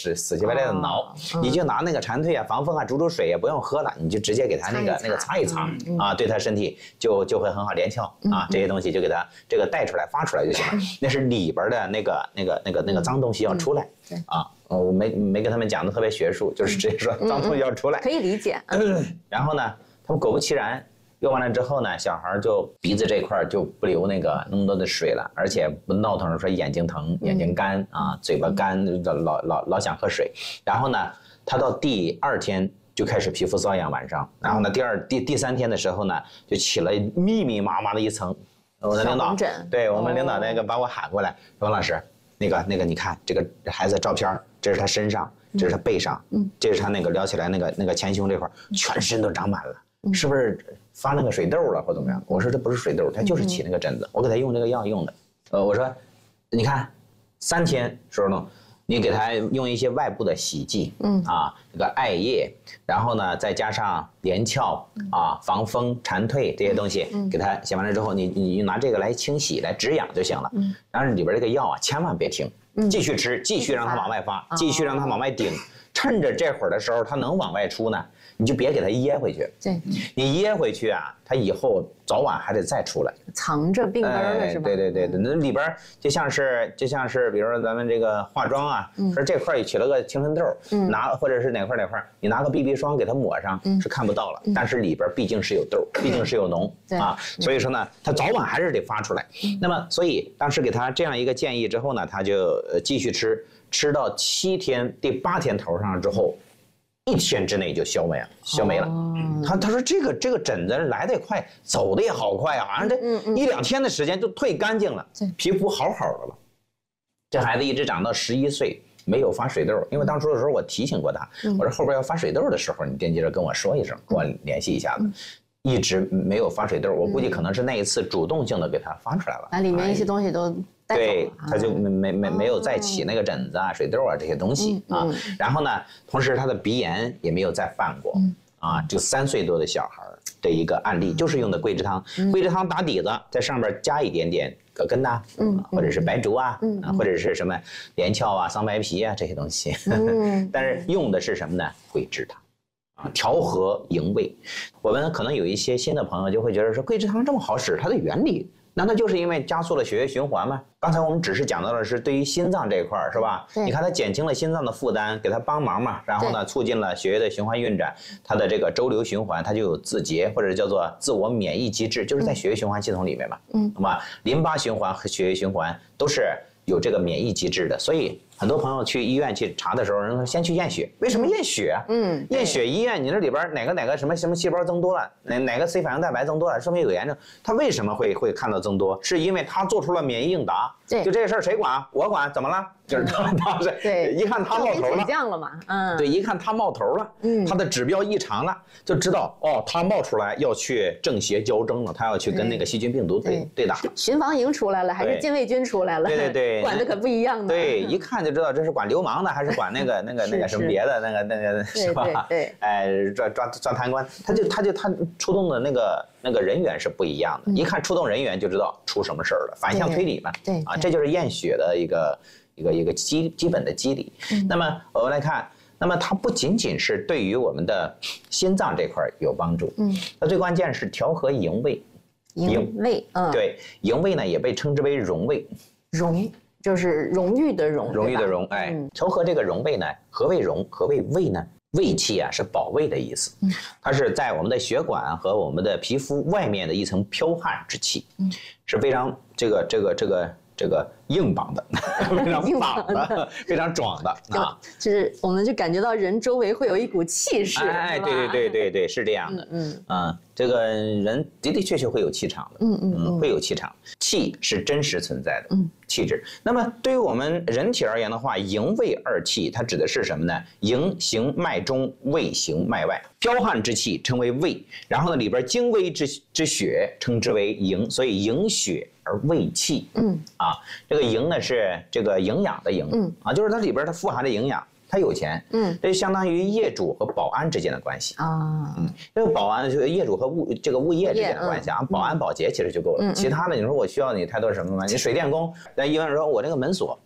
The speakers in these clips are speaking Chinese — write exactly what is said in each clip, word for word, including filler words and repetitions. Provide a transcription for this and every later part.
死死乞白赖的挠，哦嗯、你就拿那个蝉蜕啊、防风啊、煮煮水也不用喝了，你就直接给它那个那个擦一擦、嗯、啊，对它身体就就会很好，连翘啊，这些东西就给它这个带出来发出来就行了。那是里边的那个那个那个那个脏东西要出来、嗯、啊。呃，我没没跟他们讲的特别学术，就是直接说脏东西要出来， 嗯嗯、可以理解。 嗯、然后呢，他们果不其然，用完了之后呢，小孩就鼻子这块就不流那个那么多的水了，而且不闹腾说眼睛疼、眼睛干、嗯、啊，嘴巴干，老老老老想喝水。然后呢，他到第二天就开始皮肤瘙痒，晚上，然后呢，第二第第三天的时候呢，就起了密密麻麻的一层。我的领导，对我们领导那个把我喊过来，说王老师。那个那个，你看这个孩子照片，这是他身上，这是他背上，嗯，这是他那个撩起来那个那个前胸这块，全身都长满了，嗯、是不是发那个水痘了或怎么样？我说这不是水痘，他就是起那个疹子，我给他用这个药用的。呃，我说，你看，三天时候呢，你给他用一些外部的洗剂，嗯啊，这个艾叶，然后呢再加上连翘啊、防风、蝉蜕这些东西，嗯、给他洗完了之后，你你拿这个来清洗、来止痒就行了。嗯，然后里边这个药啊，千万别停，继续吃，继续让它往外发，继续让它往外顶，趁着这会儿的时候它能往外出呢，你就别给它噎回去。对，你噎回去啊，它以后早晚还得再出来， 藏着病根了是吧？ 对对对对，那里边就像是就像是，比如说咱们这个化妆啊，说这块起了个青春痘，拿或者是哪块哪块，你拿个 B B 霜给它抹上是看不到了，但是里边毕竟是有痘，毕竟是有脓啊，所以说呢，它早晚还是得发出来。那么，所以当时给他这样一个建议之后呢，他就继续吃，吃到七天第八天头上之后。一天之内就消没了，消没了。哦、他他说这个这个疹子来得也快，走的也好快啊，好像这一两天的时间就退干净了，嗯嗯、皮肤好好的了。这孩子一直长到十一岁没有发水痘，因为当初的时候我提醒过他，嗯、我说后边要发水痘的时候，你惦记着跟我说一声，跟我联系一下子。嗯一直没有发水痘，我估计可能是那一次主动性的给它发出来了， 把里面一些东西都带走了， 对，它就没没没没有再起那个疹子啊、水痘啊这些东西啊。然后呢，同时他的鼻炎也没有再犯过啊。就三岁多的小孩的一个案例，就是用的桂枝汤，桂枝汤打底子，在上面加一点点葛根呐，嗯，或者是白术啊，嗯，或者是什么连翘啊、桑白皮啊这些东西，但是用的是什么呢？桂枝汤。啊，调和营卫，我们可能有一些新的朋友就会觉得说，桂枝汤这么好使，它的原理难道就是因为加速了血液循环吗？刚才我们只是讲到的是对于心脏这一块，是吧？你看它减轻了心脏的负担，给它帮忙嘛，然后呢，促进了血液的循环运转，它的这个周流循环，它就有自洁或者叫做自我免疫机制，就是在血液循环系统里面嘛。嗯，那么淋巴循环和血液循环都是有这个免疫机制的，所以。很多朋友去医院去查的时候，人说先去验血，为什么验血啊？嗯，验血医院，你这里边哪个哪个什么什么细胞增多了，哪哪个 C 反应蛋白增多了，说明有炎症。它为什么会会看到增多？是因为它做出了免疫应答。对，就这个事儿谁管？我管，怎么了？就是他他是对，一看他冒头了， 降了嘛，嗯， 对，一看他冒头了，嗯，他的指标异常了，就知道哦，他冒出来要去正邪交争了，他要去跟那个细菌病毒对对打。 巡防营出来了，还是禁卫军出来了？ 对对对， 管的可不一样的。 对，一看就知道这是管流氓的，还是管那个那个那个什么别的那个那个是吧？对，哎，抓抓抓贪官，他就他就他出动的那个那个人员是不一样的，一看出动人员就知道出什么事儿了，反向推理嘛。对啊，这就是验血的一个。一个一个基基本的机理，嗯、那么我们来看，那么它不仅仅是对于我们的心脏这块有帮助，嗯，那最关键是调和营卫， 营卫，嗯， 对，营卫呢也被称之为荣卫， 荣就是荣誉的荣， 荣誉的荣，哎，嗯、调和这个荣卫呢，何谓荣？何谓卫呢？卫气啊是保卫的意思，嗯、它是在我们的血管和我们的皮肤外面的一层剽悍之气，嗯、是非常这个这个这个。这个硬绑的，非常绑的，非常壮的啊！ 就是我们就感觉到人周围会有一股气势， 哎，对对对对对，是这样的，嗯啊，这个人的的确确会有气场的，嗯嗯，会有气场，气是真实存在的，嗯，气质。那么对于我们人体而言的话，营卫二气，它指的是什么呢？营行脉中，卫行脉外。剽悍之气称为卫，然后呢里边精微之之血称之为营，所以营血而卫气。嗯啊，这个营呢是这个营养的营，嗯啊，就是它里边它富含着营养，它有钱，嗯，这相当于业主和保安之间的关系啊，嗯，这个保安就是业主和物这个物业之间的关系啊，保安保洁其实就够了，其他的你说我需要你太多什么吗？你水电工，那一问说我这个门锁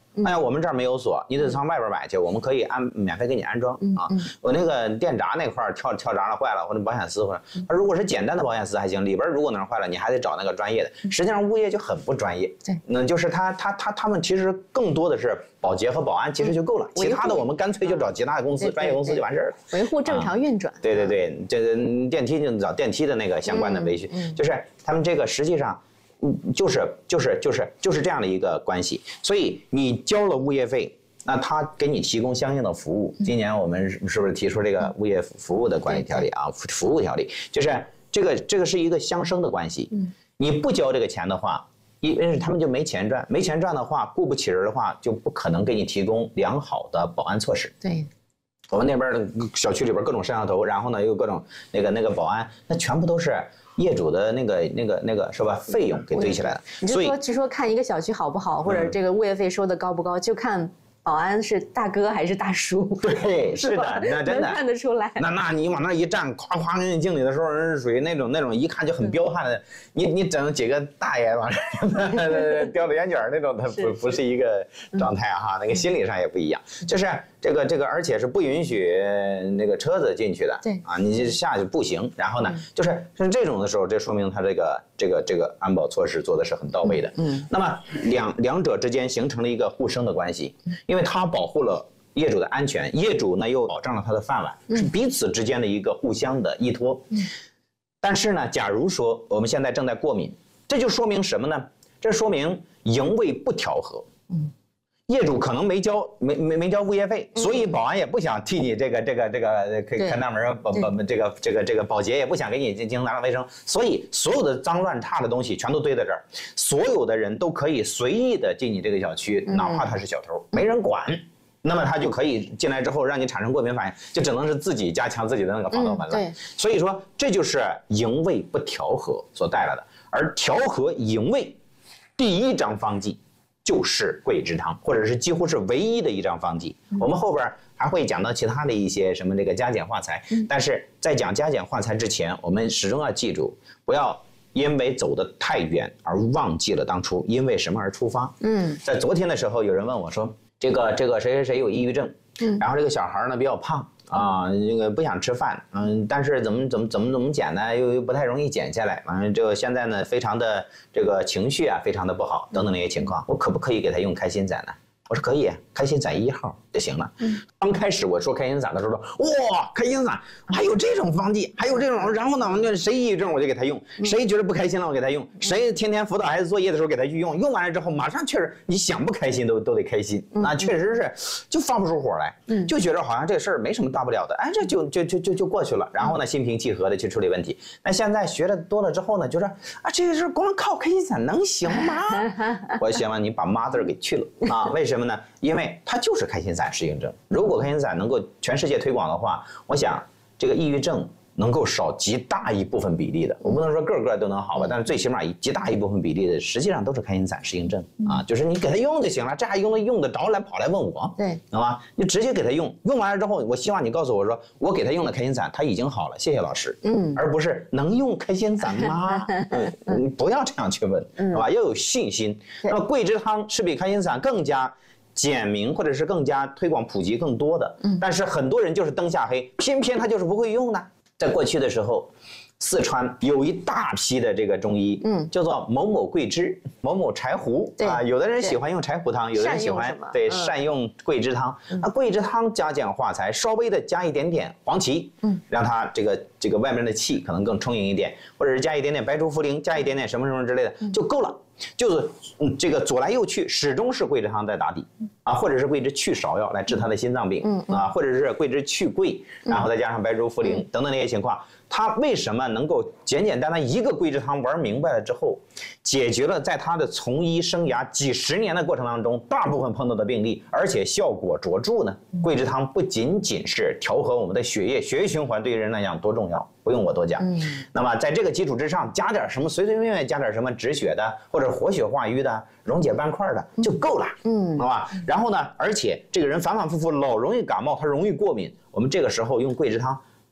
哎呀，我们这儿没有锁，你得上外边买去，我们可以安免费给你安装啊。我那个电闸那块跳跳闸了坏了，或者保险丝或者，它如果是简单的保险丝还行，里边如果能坏了，你还得找那个专业的。实际上物业就很不专业， 对， 那就是他他他他们其实更多的是保洁和保安，其实就够了，其他的我们干脆就找其他的公司、专业公司就完事儿了， 维护正常运转。 对对对，这个电梯就找电梯的那个相关的维修，就是他们这个实际上。嗯，就是就是就是就是这样的一个关系，所以你交了物业费，那他给你提供相应的服务。今年我们是不是提出这个物业服务的管理条例啊？服务条例就是这个这个是一个相生的关系。你不交这个钱的话，因为他们就没钱赚，没钱赚的话，雇不起人的话，就不可能给你提供良好的保安措施。 对。 我们那边的小区里边各种摄像头，然后呢又各种那个那个保安，那全部都是业主的那个那个那个是吧？费用给堆起来的。 你就说，就说看一个小区好不好，或者这个物业费收的高不高，就看保安是大哥还是大叔。 对，是的，那真的能看得出来。 那那你往那一站，夸夸给你敬礼的时候，人是属于那种那种一看就很彪悍的。你你整几个大爷往这叼着烟卷那种，他不不是一个状态哈，那个心理上也不一样，就是。这个这个，而且是不允许那个车子进去的， 对啊，你就下去步行。然后呢，就是是这种的时候，这说明他这个这个这个安保措施做的是很到位的。嗯，那么两两者之间形成了一个互生的关系，因为他保护了业主的安全，业主呢又保障了他的饭碗，是彼此之间的一个互相的依托。嗯，但是呢，假如说我们现在正在过敏，这就说明什么呢？这说明营卫不调和。嗯。业主可能没交没没没交物业费，所以保安也不想替你这个这个这个开开大门，保保这个这个这个保洁也不想给你进行打扫卫生，所以所有的脏乱差的东西全都堆在这儿，所有的人都可以随意的进你这个小区，哪怕他是小偷，没人管。那么他就可以进来之后让你产生过敏反应，就只能是自己加强自己的那个防盗门了。 对， 所以说这就是营卫不调和所带来的，而调和营卫第一张方剂。就是桂枝汤，或者是几乎是唯一的一张方剂。我们后边还会讲到其他的一些什么这个加减化裁，但是在讲加减化裁之前，我们始终要记住，不要因为走得太远而忘记了当初因为什么而出发。嗯，在昨天的时候，有人问我说，这个这个谁谁谁有抑郁症，嗯，然后这个小孩呢比较胖。啊，这个不想吃饭，嗯，但是怎么怎么怎么怎么减呢？又又不太容易减下来，完了这个现在呢，非常的这个情绪啊，非常的不好，等等那些情况，我可不可以给他用开心散呢？我说可以，开心散一号就行了。嗯，刚开始我说开心散的时候说，哇，开心散还有这种方剂，还有这种，然后呢，那谁抑郁症我就给他用，谁觉得不开心了我给他用，谁天天辅导孩子作业的时候给他去用，用完了之后马上确实你想不开心都都得开心，那确实是就发不出火来，嗯，就觉得好像这事儿没什么大不了的，哎，这就就就就就过去了，然后呢，心平气和的去处理问题。那现在学的多了之后呢，就说啊，这个事光靠开心散能行吗？我希望你把妈字儿给去了啊，为什么呢？因为它就是开心散适应症。如果开心散能够全世界推广的话，我想这个抑郁症能够少极大一部分比例的。我不能说个个都能好吧，但是最起码极大一部分比例的，实际上都是开心散适应症啊。就是你给他用就行了，这还用的用得着来跑来问我？对，知道吗？你直接给他用，用完了之后，我希望你告诉我说，我给他用了开心散，他已经好了，谢谢老师。嗯，而不是能用开心散吗？嗯，你不要这样去问，是吧？要有信心。那么桂枝汤是比开心散更加简明，或者是更加推广普及更多的，但是很多人就是灯下黑，偏偏他就是不会用呢。在过去的时候，四川有一大批的这个中医，嗯，叫做某某桂枝、某某柴胡啊，有的人喜欢用柴胡汤，有的人喜欢对善用桂枝汤。那桂枝汤加减化裁，稍微的加一点点黄芪，嗯，让它这个这个外面的气可能更充盈一点，或者是加一点点白术茯苓，加一点点什么什么之类的就够了。就是嗯，这个左来右去，始终是桂枝汤在打底啊，或者是桂枝去芍药来治他的心脏病，嗯啊，或者是桂枝去桂，然后再加上白术茯苓等等那些情况，他为什么能够简简单单一个桂枝汤玩明白了之后，解决了在他的从医生涯几十年的过程当中大部分碰到的病例，而且效果卓著呢？桂枝汤不仅仅是调和我们的血液，血液循环对于人来讲多重要，不用我多讲。嗯，那么在这个基础之上，加点什么随随便便加点什么止血的，或者活血化瘀的、溶解斑块的就够了。嗯，好吧。然后呢，而且这个人反反复复老容易感冒，他容易过敏，我们这个时候用桂枝汤。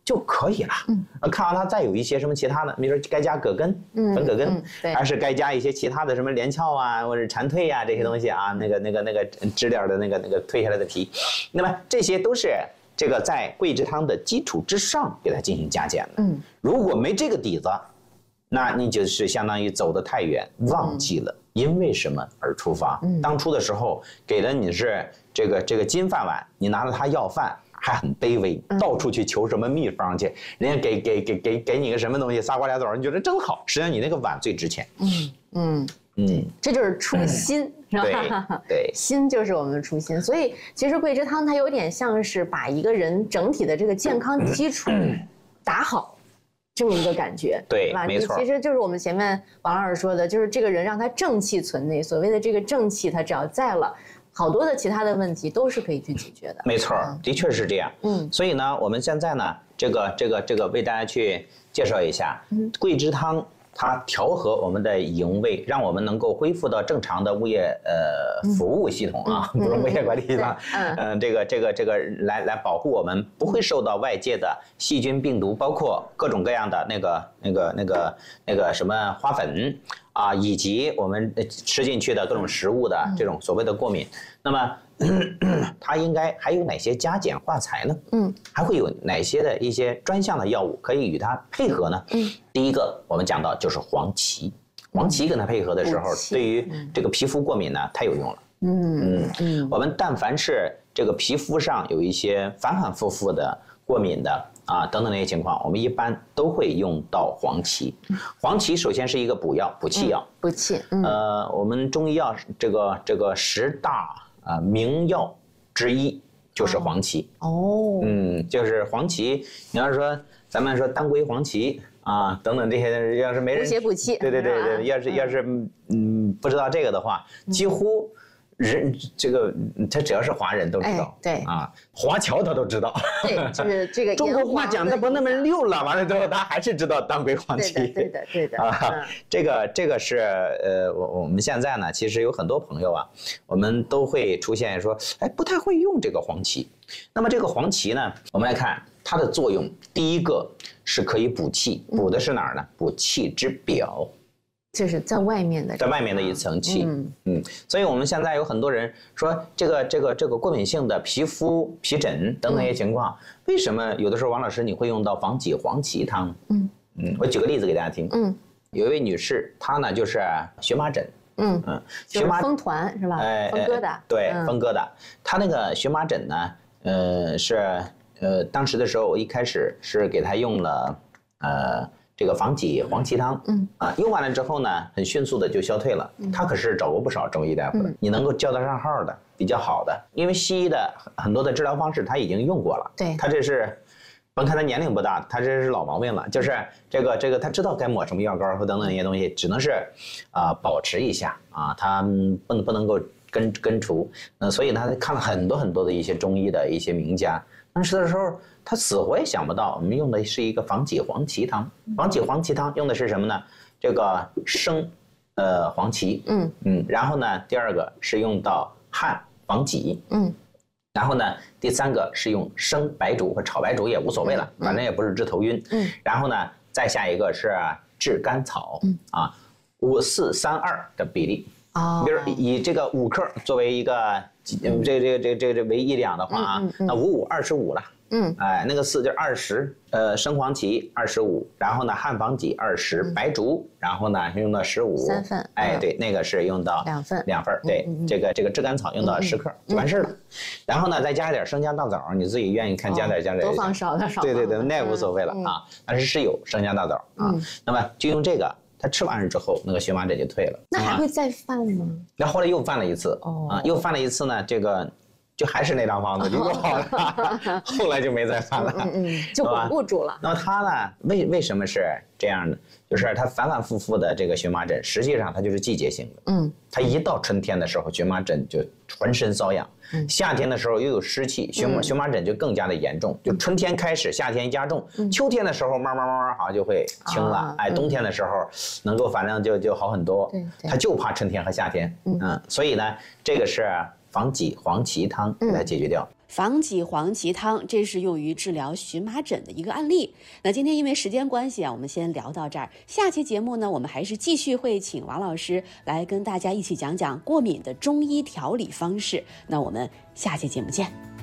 就可以了。嗯，看完它再有一些什么其他的，比如说该加葛根、嗯、粉葛根，嗯、对，还是该加一些其他的什么连翘啊，或者蝉蜕呀、啊、这些东西啊，那个那个那个知了的那个那个蜕下来的皮，那么这些都是这个在桂枝汤的基础之上给它进行加减的。嗯，如果没这个底子，那你就是相当于走得太远，忘记了。嗯，因为什么而出发？嗯，当初的时候给了你是这个这个金饭碗，你拿着它要饭，还很卑微，到处去求什么秘方去，人家给给给给给你个什么东西，仨瓜俩枣，你觉得真好，实际上你那个碗最值钱。嗯嗯嗯，这就是初心，嗯、是吧？对，对， 心就是我们的初心。所以其实桂枝汤它有点像是把一个人整体的这个健康基础打好。这么一个感觉， 对，没错， 其实就是我们前面王老师说的，就是这个人让他正气存内。所谓的这个正气，他只要在了，好多的其他的问题都是可以去解决的。 没错，的确是这样。嗯，所以呢，我们现在呢，这个这个这个为大家去介绍一下，嗯，桂枝汤它调和我们的营卫，让我们能够恢复到正常的物业呃服务系统啊，嗯、不是物业管理系统。嗯，呃、这个这个这个来来保护我们不会受到外界的细菌、病毒，包括各种各样的那个那个那个那个什么花粉啊，以及我们吃进去的各种食物的这种所谓的过敏。那么它应该还有哪些加减化裁呢？嗯，还会有哪些的一些专项的药物可以与它配合呢？嗯，第一个我们讲到就是黄芪，黄芪跟它配合的时候，对于这个皮肤过敏呢太有用了。嗯嗯嗯，我们但凡是这个皮肤上有一些反反复复的过敏的啊等等那些情况，我们一般都会用到黄芪。黄芪首先是一个补药、补气药， 嗯、补气。嗯、 呃，我们中医药这个这个十大啊名药之一就是黄芪。哦，嗯，就是黄芪。你要是说咱们说当归、黄芪啊等等这些，要是没人补血补气， 对对对对，要是要是嗯不知道这个的话，几乎。人这个他只要是华人都知道， 哎、对啊，华侨他都知道。 对，就是这个中国话讲的不那么溜了，完了之后他还是知道当归黄芪。 对的，对的，对的。 啊，嗯、这个这个是呃，我我们现在呢，其实有很多朋友啊，我们都会出现说，哎，不太会用这个黄芪。那么这个黄芪呢，我们来看它的作用，第一个是可以补气，补的是哪儿呢？补气之表。 就是在外面的， 在外面的一层气，嗯嗯，所以我们现在有很多人说这个这个这个过敏性的皮肤皮疹等等一些情况，嗯、为什么有的时候王老师你会用到防己黄芪汤？嗯嗯，我举个例子给大家听。嗯，有一位女士，她呢就是荨麻疹，嗯嗯，荨麻风团是吧？哎，风疙瘩， 对，嗯、风疙瘩。她那个荨麻疹呢，呃是呃当时的时候，我一开始是给她用了呃。这个防己黄芪汤，嗯啊，用完了之后呢，很迅速的就消退了。他可是找过不少中医大夫的，你能够叫得上号的，比较好的，因为西医的很多的治疗方式他已经用过了。 对， 他这是，甭看他年龄不大，他这是老毛病了，就是这个这个他知道该抹什么药膏和等等一些东西，只能是啊、呃、保持一下啊，他不能不能够根根除。那所以他看了很多很多的一些中医的一些名家，当时的时候。他死活也想不到，我们用的是一个防己黄芪汤。防己黄芪汤用的是什么呢？这个生，呃，黄芪，嗯嗯，然后呢，第二个是用到汉防己，嗯，然后呢，第三个是用生白术或炒白术也无所谓了，反正也不是治头晕，嗯，然后呢，再下一个是治甘草，嗯啊，五四三二的比例。哦，比如以这个五克作为一个，嗯，这这这这这为一两的话啊，那五五二十五了。嗯，哎，那个四就是二十，呃，生黄芪二十五，然后呢，汉防己二十，白术，然后呢用到十五， 三份， 哎，对，那个是用到两份， 两份，对，这个这个炙甘草用到十克就完事了，然后呢再加一点生姜大枣，你自己愿意看加点加点， 多放少点少， 对对对，那也无所谓了啊，但是是有生姜大枣啊，那么就用这个。他吃完了之后，那个荨麻疹就退了。 那还会再犯吗？ 那后来又犯了一次，哦，啊，又犯了一次呢，这个就还是那张方子就又好了，后来就没再犯了， 嗯嗯，就稳固住了。 那么他呢，为为什么是这样的？就是他反反复复的这个荨麻疹，实际上它就是季节性的。嗯，他一到春天的时候，荨麻疹就浑身瘙痒；夏天的时候又有湿气，荨麻荨麻疹就更加的严重。就春天开始，夏天加重，秋天的时候慢慢慢慢好像就会轻了。哎，冬天的时候能够反正就就好很多。他就怕春天和夏天。嗯，所以呢，这个是防己黄芪汤给它解决掉。 防己黄芪汤，这是用于治疗荨麻疹的一个案例。那今天因为时间关系啊，我们先聊到这儿。下期节目呢，我们还是继续会请王老师来跟大家一起讲讲过敏的中医调理方式。那我们下期节目见。